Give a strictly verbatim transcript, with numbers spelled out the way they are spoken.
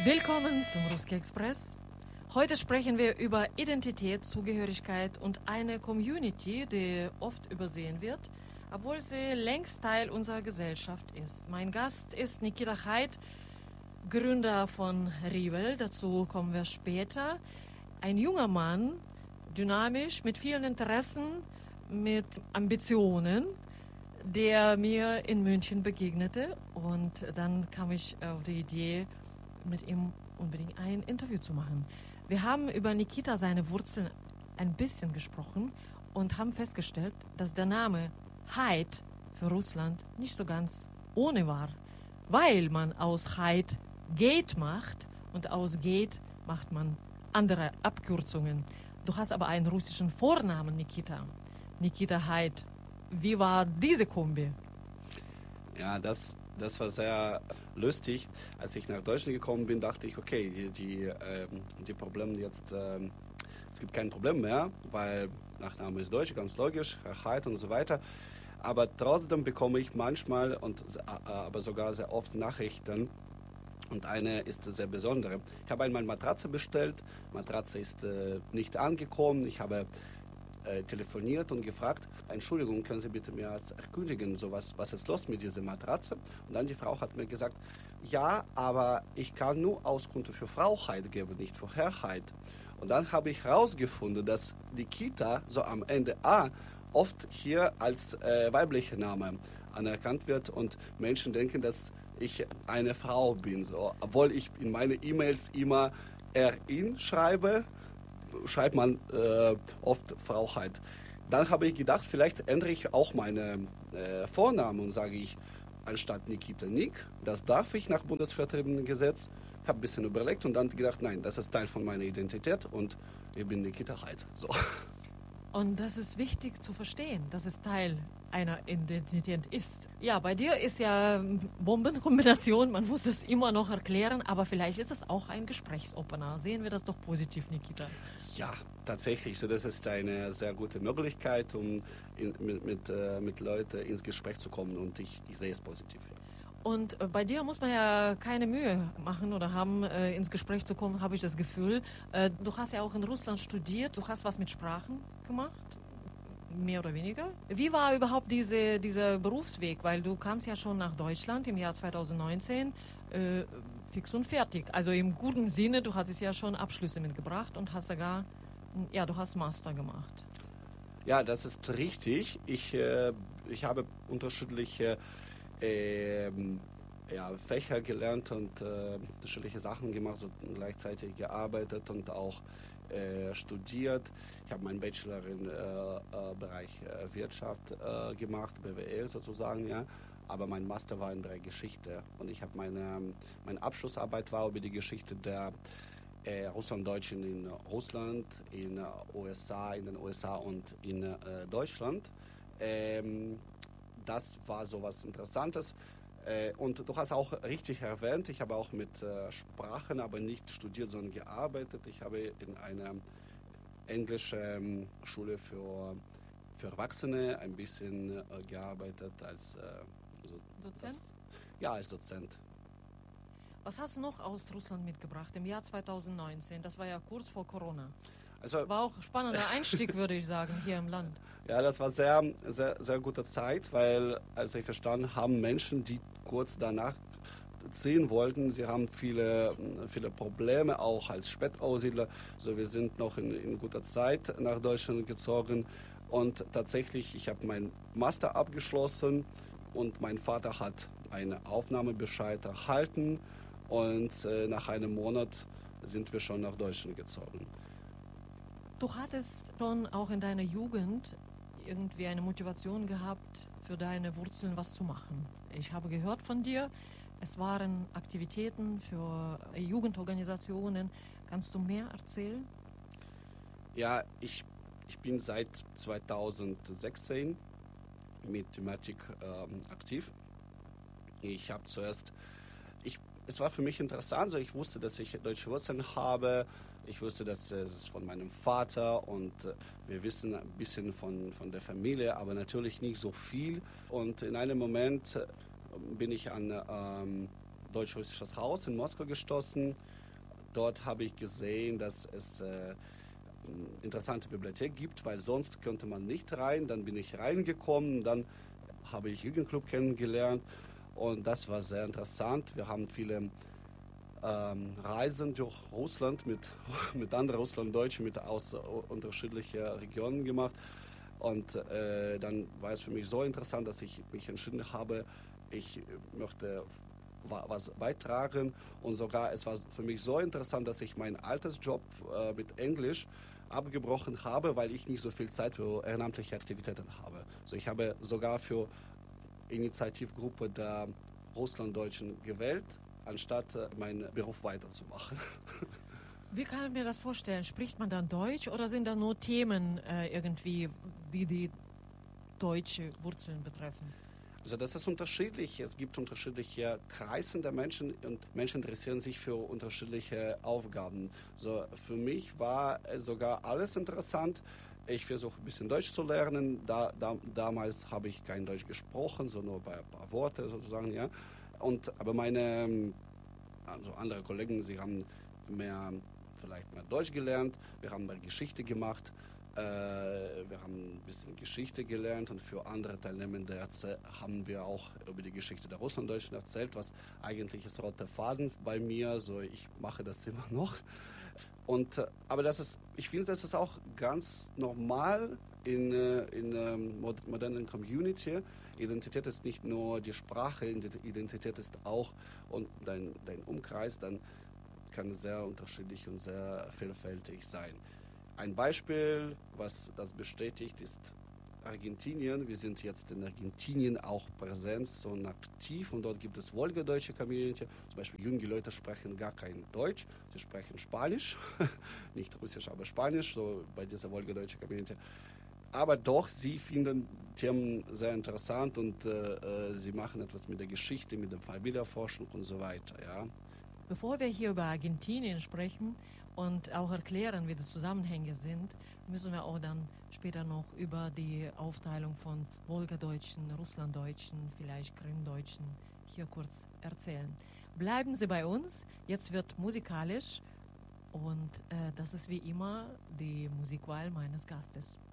Willkommen zum Ruski Express. Heute sprechen wir über Identität, Zugehörigkeit und eine Community, die oft übersehen wird, obwohl sie längst Teil unserer Gesellschaft ist. Mein Gast ist Nikita Haidt, Gründer von Rivel, dazu kommen wir später. Ein junger Mann, dynamisch, mit vielen Interessen, mit Ambitionen, der mir in München begegnete. Und dann kam ich auf die Idee, mit ihm unbedingt ein Interview zu machen. Wir haben über Nikita, seine Wurzeln, ein bisschen gesprochen und haben festgestellt, dass der Name Haidt für Russland nicht so ganz ohne war, weil man aus Haidt Gate macht und aus Gate macht man andere Abkürzungen. Du hast aber einen russischen Vornamen, Nikita. Nikita Haidt. Wie war diese Kombi? Ja, das, das war sehr lustig. Als ich nach Deutschland gekommen bin, dachte ich, okay, die, die, ähm, die Probleme jetzt, ähm, es gibt kein Problem mehr, weil Nachname ist deutsch, ganz logisch, Herr Haidt und so weiter. Aber trotzdem bekomme ich manchmal und aber sogar sehr oft Nachrichten. Und eine ist sehr besondere. Ich habe einmal Matratze bestellt, Matratze ist äh, nicht angekommen. Ich habe äh, telefoniert und gefragt, Entschuldigung, können Sie bitte mir als erkündigen, so was, was ist los mit dieser Matratze? Und dann die Frau hat mir gesagt, ja, aber ich kann nur Auskünfte für Frau Haidt geben, nicht für Herr Haidt. Und dann habe ich herausgefunden, dass Nikita, so am Ende A, oft hier als äh, weiblicher Name anerkannt wird und Menschen denken, dass ich eine Frau bin. So. Obwohl ich in meine E-Mails immer er, ihn schreibe, schreibt man äh, oft Frau Haidt. Dann habe ich gedacht, vielleicht ändere ich auch meine äh, Vornamen und sage ich anstatt Nikita Nick. Das darf ich nach Bundesvertriebenengesetz. Ich habe ein bisschen überlegt und dann gedacht, nein, das ist Teil von meiner Identität und ich bin Nikita Haidt. So. Und das ist wichtig zu verstehen, dass es Teil einer Identität ist. Ja, bei dir ist ja Bombenkombination, man muss das immer noch erklären, aber vielleicht ist es auch ein Gesprächsopener. Sehen wir das doch positiv, Nikita. Ja, tatsächlich. So, das ist eine sehr gute Möglichkeit, um in, mit, mit, äh, mit Leuten ins Gespräch zu kommen und ich, ich sehe es positiv. Ja. Und äh, bei dir muss man ja keine Mühe machen oder haben, äh, ins Gespräch zu kommen, habe ich das Gefühl. Äh, du hast ja auch in Russland studiert, du hast was mit Sprachen gemacht, mehr oder weniger. Wie war überhaupt diese, dieser Berufsweg? Weil du kamst ja schon nach Deutschland im Jahr zweitausendneunzehn, äh, fix und fertig. Also im guten Sinne, du hattest ja schon Abschlüsse mitgebracht und hast sogar, ja, du hast Master gemacht. Ja, das ist richtig. Ich, äh, ich habe unterschiedliche Ähm, ja, Fächer gelernt und äh, unterschiedliche Sachen gemacht, so gleichzeitig gearbeitet und auch äh, studiert. Ich habe meinen Bachelor im äh, äh, Bereich äh, Wirtschaft äh, gemacht, B W L sozusagen, ja. Aber mein Master war im Bereich Geschichte und ich habe meine, meine Abschlussarbeit war über die Geschichte der äh, Russlanddeutschen in Russland, in äh, U S A, in den U S A und in äh, Deutschland. Ähm, Das war so was Interessantes. Äh, und du hast auch richtig erwähnt, ich habe auch mit äh, Sprachen, aber nicht studiert, sondern gearbeitet. Ich habe in einer englischen Schule für, für Erwachsene ein bisschen äh, gearbeitet als äh, also Dozent? Das, ja, als Dozent. Was hast du noch aus Russland mitgebracht im Jahr zweitausendneunzehn? Das war ja kurz vor Corona. Also, war auch ein spannender Einstieg, würde ich sagen, hier im Land. Ja, das war sehr, sehr, sehr gute Zeit, weil, als ich verstanden habe, Menschen, die kurz danach ziehen wollten, sie haben viele, viele Probleme, auch als Spätaussiedler. So, wir sind noch in, in guter Zeit nach Deutschland gezogen und tatsächlich, ich habe meinen Master abgeschlossen und mein Vater hat einen Aufnahmebescheid erhalten und äh, nach einem Monat sind wir schon nach Deutschland gezogen. Du hattest schon auch in deiner Jugend irgendwie eine Motivation gehabt, für deine Wurzeln was zu machen. Ich habe gehört von dir, es waren Aktivitäten für Jugendorganisationen. Kannst du mehr erzählen? Ja, ich, ich bin seit zweitausendsechzehn mit Thematik ähm, aktiv. Ich habe zuerst, ich, es war für mich interessant, also ich wusste, dass ich deutsche Wurzeln habe. Ich wusste, dass es von meinem Vater und äh, wir wissen ein bisschen von, von der Familie, aber natürlich nicht so viel. Und in einem Moment äh, bin ich an ähm, Deutsch-Russisches Haus in Moskau gestoßen. Dort habe ich gesehen, dass es äh, eine interessante Bibliothek gibt, weil sonst könnte man nicht rein. Dann bin ich reingekommen, dann habe ich Jugendclub kennengelernt und das war sehr interessant. Wir haben viele ähm, Reisen durch Russland mit, mit anderen Russlanddeutschen mit aus unterschiedlichen Regionen gemacht. Und äh, dann war es für mich so interessant, dass ich mich entschieden habe, ich möchte was beitragen. Und sogar es war für mich so interessant, dass ich meinen Altersjob äh, mit Englisch abgebrochen habe, weil ich nicht so viel Zeit für ehrenamtliche Aktivitäten habe. So, ich habe sogar für Initiativgruppe der Russlanddeutschen gewählt, anstatt äh, meinen Beruf weiterzumachen. Wie kann ich mir das vorstellen? Spricht man dann Deutsch oder sind da nur Themen äh, irgendwie, die die deutsche Wurzeln betreffen? Also das ist unterschiedlich. Es gibt unterschiedliche Kreise der Menschen und Menschen interessieren sich für unterschiedliche Aufgaben. So, für mich war sogar alles interessant. Ich versuche ein bisschen Deutsch zu lernen. Da, da, damals habe ich kein Deutsch gesprochen, sondern nur bei ein paar Worte sozusagen. Ja. Und, aber meine also andere Kollegen, sie haben mehr, vielleicht mehr Deutsch gelernt. Wir haben mal Geschichte gemacht. Äh, wir haben ein bisschen Geschichte gelernt und für andere Teilnehmende haben wir auch über die Geschichte der Russlanddeutschen erzählt, was eigentlich ist roter Faden bei mir, so ich mache das immer noch. Und, äh, aber das ist, ich finde, das ist auch ganz normal in, äh, in der modernen Community. Identität ist nicht nur die Sprache, Identität ist auch und dein, dein Umkreis, dann kann es sehr unterschiedlich und sehr vielfältig sein. Ein Beispiel, was das bestätigt, ist Argentinien. Wir sind jetzt in Argentinien auch präsent und aktiv und dort gibt es wolgadeutsche Community. Zum Beispiel junge Leute sprechen gar kein Deutsch, sie sprechen Spanisch, nicht Russisch, aber Spanisch, so bei dieser wolgadeutschen Community. Aber doch, sie finden Themen sehr interessant und äh, sie machen etwas mit der Geschichte, mit der Familienforschung und so weiter. Ja. Bevor wir hier über Argentinien sprechen und auch erklären, wie die Zusammenhänge sind, müssen wir auch dann später noch über die Aufteilung von Wolgadeutschen, Russlanddeutschen, vielleicht Krimdeutschen hier kurz erzählen. Bleiben Sie bei uns, jetzt wird musikalisch und äh, das ist wie immer die Musikwahl meines Gastes.